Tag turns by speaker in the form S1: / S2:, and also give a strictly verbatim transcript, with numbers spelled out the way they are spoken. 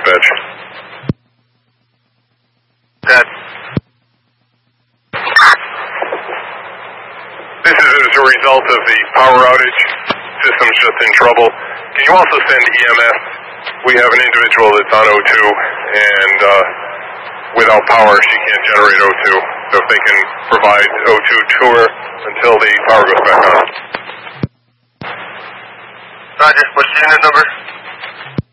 S1: dispatch.
S2: That.
S1: This is as a result of the power outage. System's just in trouble. Can you also send E M S? We have an individual that's on O two, and uh, without power, she can't generate O two. So if they can provide O two to her until the power goes back on.
S2: Roger, what's the unit number?